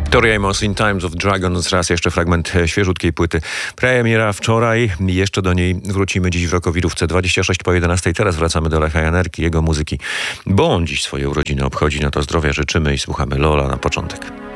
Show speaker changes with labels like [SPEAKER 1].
[SPEAKER 1] Tori Amos in Times of Dragons, raz jeszcze fragment świeżutkiej płyty. Premiera wczoraj, jeszcze do niej wrócimy dziś w Rokowirówce 26 po 11. Teraz wracamy do Lecha Janerki, jego muzyki, bo on dziś swoje urodziny obchodzi. Na to zdrowia życzymy i słuchamy Lola na początek.